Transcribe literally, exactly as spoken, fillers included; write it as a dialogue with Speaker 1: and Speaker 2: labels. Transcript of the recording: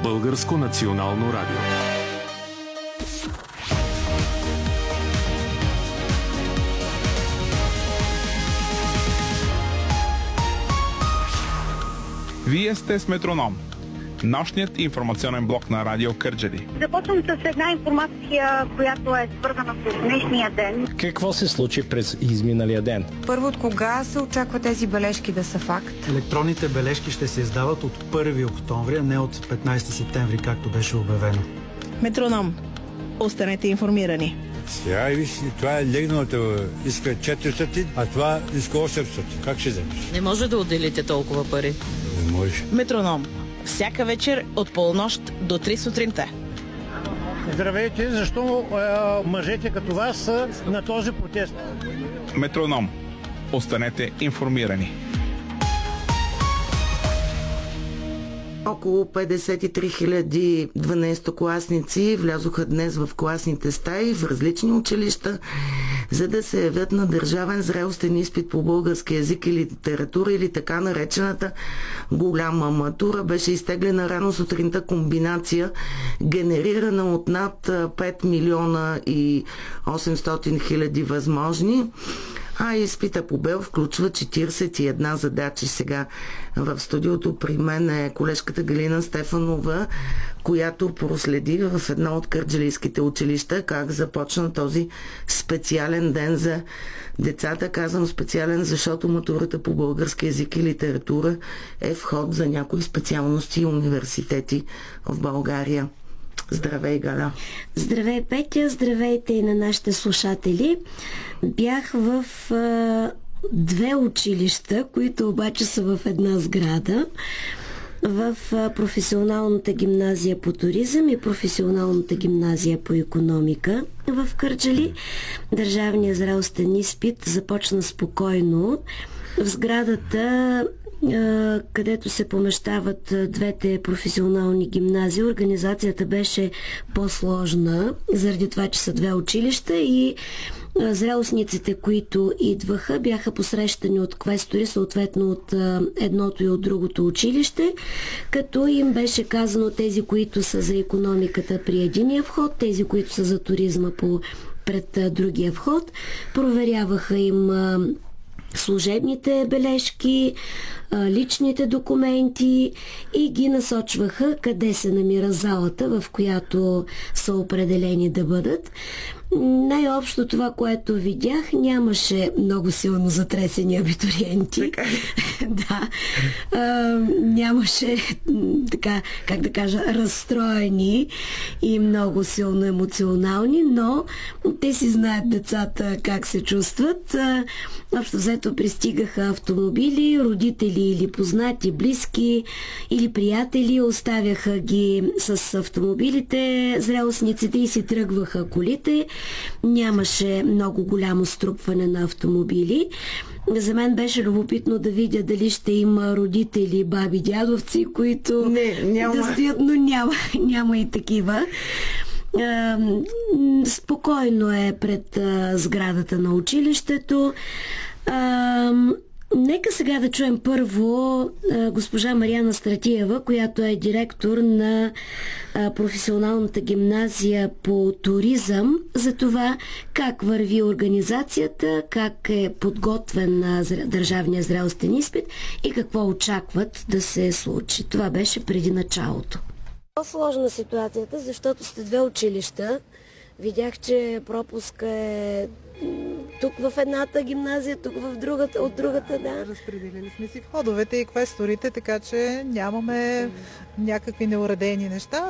Speaker 1: Българско национално радио.
Speaker 2: Вие сте с Метроном, нощният информационен блок на Радио Кърджали.
Speaker 3: Започвам с една информация, която е свързана с днешния ден.
Speaker 4: Какво се случи през изминалия ден?
Speaker 5: Първо, от кога се очаква тези бележки да са факт?
Speaker 6: Електронните бележки ще се издават от първи октомври, а не от петнайсети септември, както беше обявено.
Speaker 7: Метроном. Останете информирани.
Speaker 8: Сега и виж, това е легналата, иска четиристотин, а това иска осемстотин. Как ще вземеш?
Speaker 9: Не може да отделите толкова пари.
Speaker 8: Не можеш.
Speaker 7: Метроном. Всяка вечер от полунощ до три сутринта.
Speaker 10: Здравейте, защо е, мъжете като вас са на този протест?
Speaker 2: Метроном. Останете информирани.
Speaker 11: Около петдесет и три хиляди дванайсетокласници влязоха днес в класните стаи в различни училища, за да се явят на държавен зрелостен изпит по български език и литература, или така наречената голяма матура. Беше изтеглена рано сутринта комбинация, генерирана от над пет милиона и осемстотин хиляди възможни. А изпита по БЕЛ включва четирийсет и една задачи. Сега в студиото при мен е колежката Галина Стефанова, която проследи в едно от кърджалийските училища как започна този специален ден за децата. Казвам специален, защото матурата по български език и литература е вход за някои специалности и университети в България. Здравей, Галя!
Speaker 12: Здравей, Петя! Здравейте и на нашите слушатели! Бях в а, две училища, които обаче са в една сграда. В а, професионалната гимназия по туризъм и професионалната гимназия по икономика в Кърджали. Държавният зрелостен изпит започна спокойно. В сградата, където се помещават двете професионални гимназии, организацията беше по-сложна, заради това, че са две училища, и зрелостниците, които идваха, бяха посрещани от квестори, съответно от едното и от другото училище, като им беше казано тези, които са за икономиката при единия вход, тези, които са за туризма по пред другия вход. Проверяваха им служебните бележки, личните документи и ги насочваха къде се намира залата, в която са определени да бъдат. Най-общо това, което видях, нямаше много силно затресени абитуриенти. Да. А, нямаше, така, как да кажа, разстроени и много силно емоционални, но те си знаят децата как се чувстват. А, общо взето пристигаха автомобили, родители или познати, близки или приятели, оставяха ги с автомобилите, зрелостниците, и си тръгваха колите. Нямаше много голямо струпване на автомобили. За мен беше любопитно да видя дали ще има родители, баби, дядовци, които
Speaker 11: Не, няма.
Speaker 12: да стоят, но няма, няма и такива. Спокойно е пред сградата на училището. Нека сега да чуем първо госпожа Мариана Стратиева, която е директор на професионалната гимназия по туризъм, за това как върви организацията, как е подготвен държавния зрелостен изпит и какво очакват да се случи. Това беше преди началото. По-сложна ситуацията, защото сте две училища. Видях, че пропуска е тук в едната гимназия, тук в другата, от другата, да.
Speaker 13: Разпределили сме си входовете и квесторите, така че нямаме някакви неуредени неща.